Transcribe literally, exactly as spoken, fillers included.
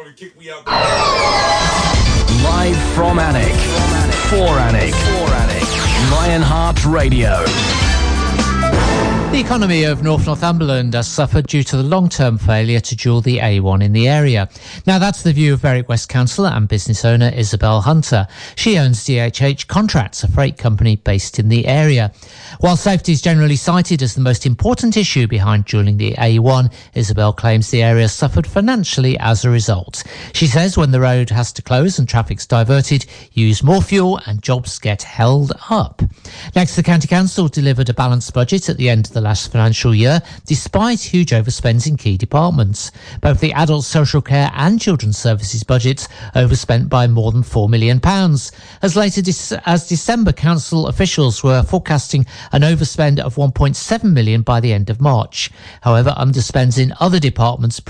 gonna kick me out. Live from Alnwick, for Alnwick, Lionheart Radio. The economy of North Northumberland has suffered due to the long-term failure to dual the A one in the area. Now, that's the view of Berwick West councillor and business owner Isabel Hunter. She owns D H H Contracts, a freight company based in the area. While safety is generally cited as the most important issue behind dualling the A one, Isabel claims the area suffered financially as a result. She says when the road has to close and traffic's diverted, you use more fuel and jobs get held up. Next, the County Council delivered a balanced budget at the end of the last financial year, despite huge overspends in key departments. Both the adult social care and children's services budgets overspent by more than four million pounds. As late as December, council officials were forecasting an overspend of one point seven million pounds by the end of March. However, underspends in other departments